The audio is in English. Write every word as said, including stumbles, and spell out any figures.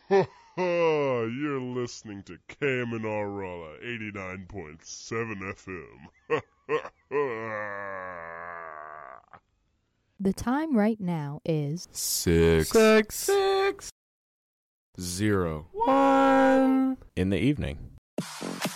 Ha ha! You're listening to Kamanarala eighty-nine point seven F M. Ha ha ha! The time right now is Six. Six. Six. Zero. One. In the evening.